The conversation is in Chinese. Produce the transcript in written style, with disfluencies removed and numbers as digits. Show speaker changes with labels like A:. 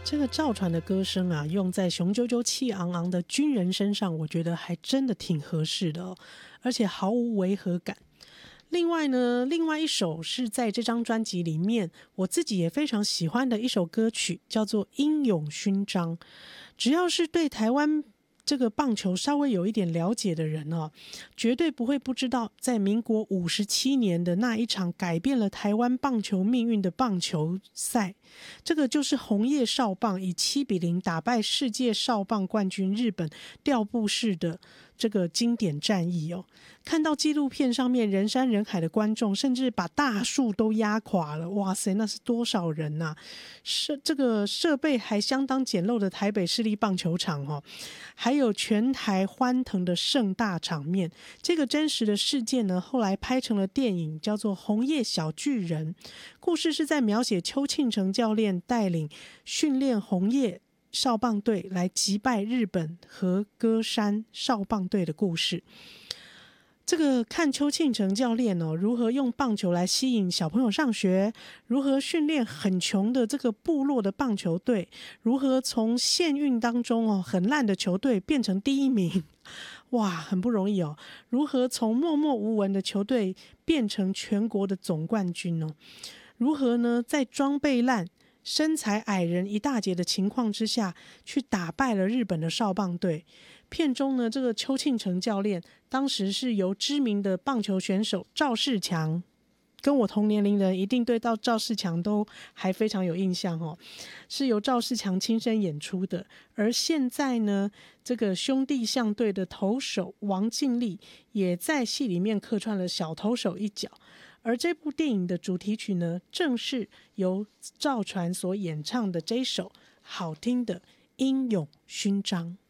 A: 这个赵传的歌声啊，用在雄赳赳气昂昂的军人身上，我觉得还真的挺合适的哦，而且毫无违和感。另外呢，另外一首是在这张专辑里面我自己也非常喜欢的一首歌曲，叫做《英勇勋章》。只要是对台湾这个棒球稍微有一点了解的人哦，绝对不会不知道，在民国57年的那一场改变了台湾棒球命运的棒球赛，这个就是红叶少棒以7-0打败世界少棒冠军日本调布市的这个经典战役哦。看到纪录片上面人山人海的观众，甚至把大树都压垮了，哇塞，那是多少人啊！这个设备还相当简陋的台北市立棒球场哦，还有全台欢腾的盛大场面。这个真实的事件呢，后来拍成了电影，叫做《红叶小巨人》。故事是在描写邱庆成教练带领训练红叶少棒队来击败日本和歌山少棒队的故事。这个看邱庆成教练哦，如何用棒球来吸引小朋友上学，如何训练很穷的这个部落的棒球队，如何从县运当中哦很烂的球队变成第一名，哇，很不容易哦。如何从默默无闻的球队变成全国的总冠军哦？如何呢，在装备烂、身材矮人一大截的情况之下，去打败了日本的少棒队。片中呢，这个邱庆成教练当时是由知名的棒球选手赵世强，跟我同年龄人一定对到赵世强都还非常有印象哦，是由赵世强亲身演出的。而现在呢，这个兄弟象队的投手王敬立也在戏里面客串了小投手一角。而这部电影的主题曲呢，正是由赵传所演唱的这首好听的《英勇勋章》。